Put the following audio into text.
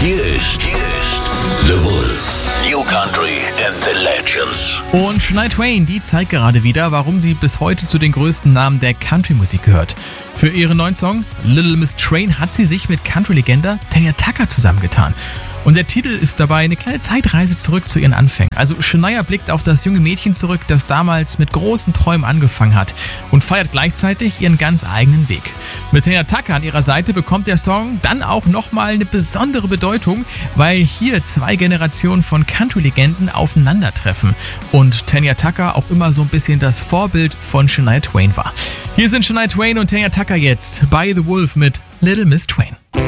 Hier ist The Wolf. New Country and the Legends. Und Shania Twain, die zeigt gerade wieder, warum sie bis heute zu den größten Namen der Country-Musik gehört. Für ihren neuen Song Little Miss Train hat sie sich mit Country-Legende Tanya Tucker zusammengetan. Und der Titel ist dabei eine kleine Zeitreise zurück zu ihren Anfängen. Also Shania blickt auf das junge Mädchen zurück, das damals mit großen Träumen angefangen hat und feiert gleichzeitig ihren ganz eigenen Weg. Mit Tanya Tucker an ihrer Seite bekommt der Song dann auch nochmal eine besondere Bedeutung, weil hier zwei Generationen von Country-Legenden aufeinandertreffen und Tanya Tucker auch immer so ein bisschen das Vorbild von Shania Twain war. Hier sind Shania Twain und Tanya Tucker jetzt bei The Wolf mit Little Miss Twain.